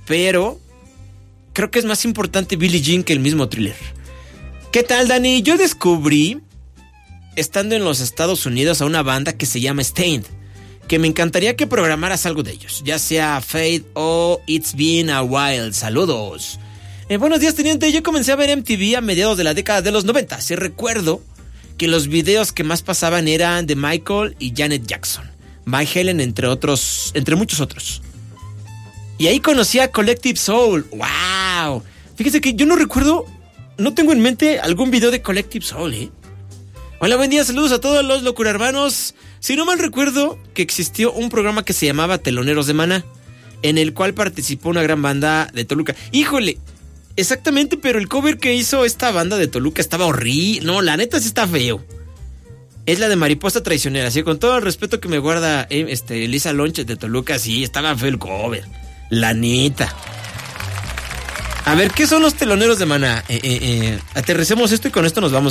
pero creo que es más importante Billie Jean que el mismo Thriller. ¿Qué tal, Dani? Yo descubrí, estando en los Estados Unidos, a una banda que se llama Staind, que me encantaría que programaras algo de ellos, ya sea Fade o It's Been a While. Saludos. Buenos días, teniente. Yo comencé a ver MTV a mediados de la década de los 90. Sí recuerdo que los videos que más pasaban eran de Michael y Janet Jackson, Van Halen, entre muchos otros. Y ahí conocí a Collective Soul. ¡Wow! Fíjese que yo no tengo en mente algún video de Collective Soul, ¿eh? Hola, buen día, saludos a todos los locura hermanos. Si no mal recuerdo, que existió un programa que se llamaba Teloneros de Maná, en el cual participó una gran banda de Toluca. ¡Híjole! Exactamente, pero el cover que hizo esta banda de Toluca estaba horrible. No, la neta sí está feo. Es la de Mariposa Traicionera, sí, con todo el respeto que me guarda Lisa Lonche de Toluca, sí, estaba feo el cover. La neta. A ver, ¿qué son los Teloneros de Maná? Aterricemos esto y con esto nos vamos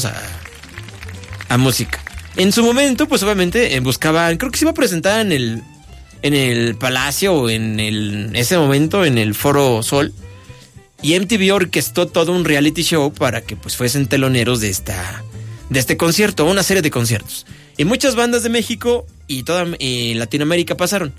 a música. En su momento, pues obviamente buscaban, creo que se iba a presentar en el Palacio o en ese momento en el Foro Sol, y MTV orquestó todo un reality show para que pues fuesen teloneros de este concierto, una serie de conciertos. Y muchas bandas de México y toda Latinoamérica pasaron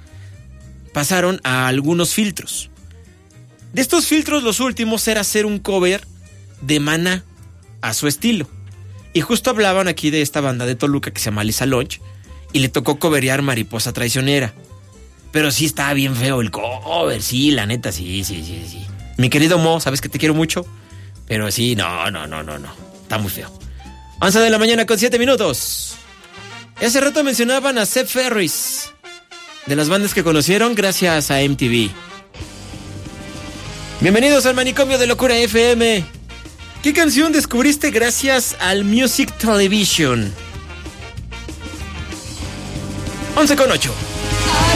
a algunos filtros. De estos filtros, los últimos era hacer un cover de Maná a su estilo. Y justo hablaban aquí de esta banda de Toluca que se llama Lisa Lonch, y le tocó coverear Mariposa Traicionera. Pero sí estaba bien feo el cover, sí, la neta, sí. Mi querido Mo, sabes que te quiero mucho, pero sí, no, está muy feo. 11 de la mañana con 7 minutos. Hace rato mencionaban a Seb Ferris, de las bandas que conocieron gracias a MTV. Bienvenidos al Manicomio de Locura FM. ¿Qué canción descubriste gracias al Music Television? 11 con 8.